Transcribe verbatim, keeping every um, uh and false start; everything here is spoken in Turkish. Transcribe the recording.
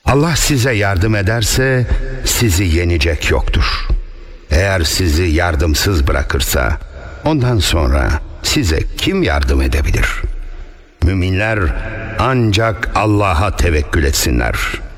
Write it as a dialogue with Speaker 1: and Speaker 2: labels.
Speaker 1: Allah size yardım ederse sizi yenecek yoktur. Eğer sizi yardımsız bırakırsa ondan sonra size kim yardım edebilir? Müminler ancak Allah'a tevekkül etsinler.